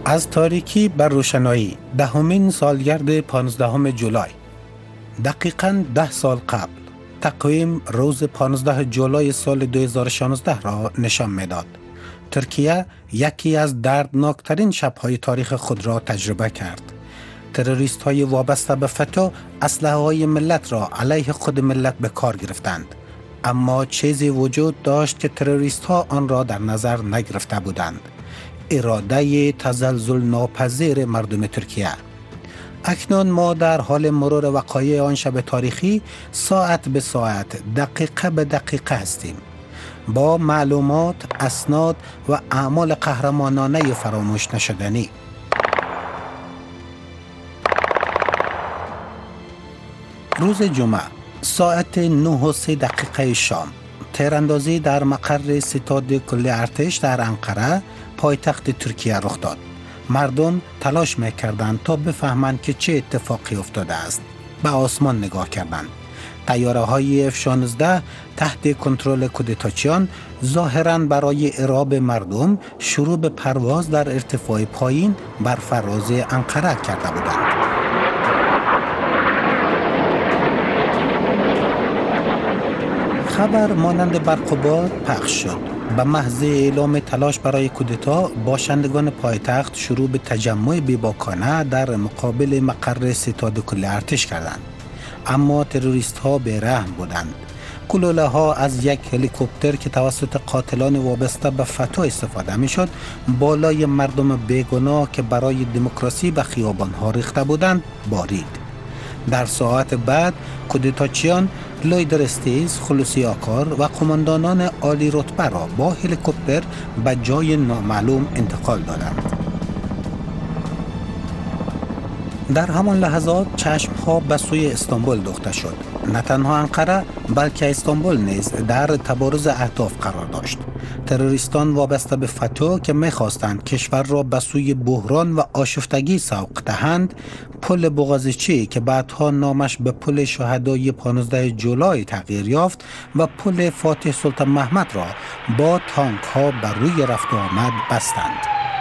از تاریکی بر روشنایی، دهمین سالگرد 15 جولای. دقیقاً 10 سال قبل تقویم روز 15 جولای سال 2016 را نشان می‌داد. ترکیه یکی از دردناکترین شب‌های تاریخ خود را تجربه کرد. تروریست‌های وابسته به فتو اسلحه‌های ملت را علیه خود ملت به کار گرفتند. اما چیزی وجود داشت که تروریست‌ها آن را در نظر نگرفته بودند: اراده تزلزل ناپذیر مردم ترکیه. اکنون ما در حال مرور وقایع آن شب تاریخی ساعت به ساعت، دقیقه به دقیقه هستیم. با معلومات، اسناد و اعمال قهرمانانه فراموش نشدنی. روز جمعه ساعت 9:03 شام، تیراندازی در مقر ستاد کل ارتش در انقره، پایتخت ترکیه رخ داد. مردم تلاش می‌کردند تا بفهمند که چه اتفاقی افتاده است. به آسمان نگاه کردند. طیاره‌های F-16 تحت کنترل کودتاچیان ظاهراً برای ارعاب مردم شروع به پرواز در ارتفاع پایین بر فراز انقره کرده بودند. خبر مانند برق و باد پخش شد. به محض اعلام تلاش برای کودتا، باشندگان پایتخت شروع به تجمع بیباکانه در مقابل مقر ستاد کل ارتش کردند. اما تروریست ها بی‌رحم بودند. گلوله ها از یک هلیکوپتر که توسط قاتلان وابسته به فتو استفاده می شد بالای مردم بیگناه که برای دموکراسی به خیابان ها ریخته بودند بارید. در ساعت بعد کودتاچیان لویدر استیز، خلوصی آکار و قماندانان عالی رتبه را با هلیکوپتر به جای نامعلوم انتقال دادند. در همان لحظات چشم‌ها به سوی استانبول دوخته شد. نه تنها انقره بلکه استانبول نیز در تبارز اهداف قرار داشت. تروریستان وابسته به فتو که می‌خواستند کشور را به سوی بحران و آشفتگی سوق دهند، پل بوغازچی که بعدها نامش به پل شهدای 15 جولای تغییر یافت و پل فاتح سلطان محمد را با تانک‌ها بر روی رفت و آمد بستند.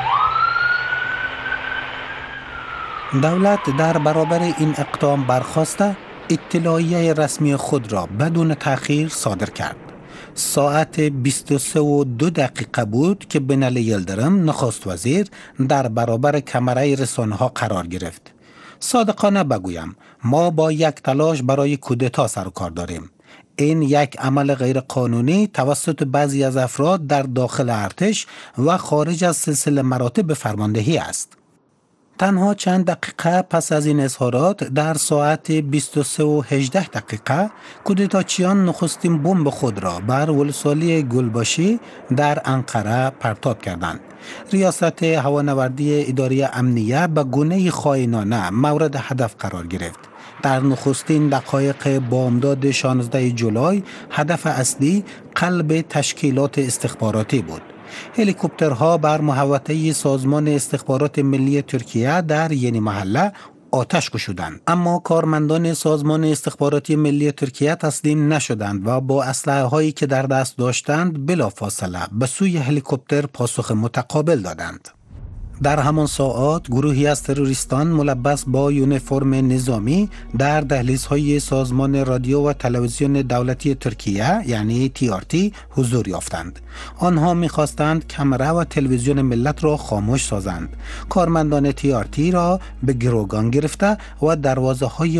دولت در برابر این اقدام برخاسته اطلاعیه رسمی خود را بدون تأخیر صادر کرد. ساعت 23:02 بود که بینالی یلدرم نخست وزیر در برابر کمره رسانه‌ها قرار گرفت. صادقانه بگویم ما با یک تلاش برای کودتا سر و کار داریم. این یک عمل غیر قانونی توسط بعضی از افراد در داخل ارتش و خارج از سلسله مراتب فرماندهی است. تنها چند دقیقه پس از این اظهارات در ساعت 23:18 کودتاچیان نخستین بمب خود را بر ولسوالی گلباشی در انقره پرتاب کردند. ریاست هوانوردی اداره امنیه به گونه خائنانه مورد هدف قرار گرفت. در نخستین دقایق بامداد 16 جولای هدف اصلی قلب تشکیلات استخباراتی بود. هلیکوپترها بر محوطه سازمان استخبارات ملی ترکیه در یعنی محله آتش گشودند، اما کارمندان سازمان استخباراتی ملی ترکیه تسلیم نشدند و با اسلحه هایی که در دست داشتند بلافاصله به سوی هلیکوپتر پاسخ متقابل دادند. در همان ساعات گروهی از تروریستان ملبس با یونیفرم نظامی در دهلیزهای سازمان رادیو و تلویزیون دولتی ترکیه یعنی TRT حضور یافتند. آنها می‌خواستند کامرا و تلویزیون ملت را خاموش سازند. کارمندان TRT را به گروگان گرفته و دروازه‌های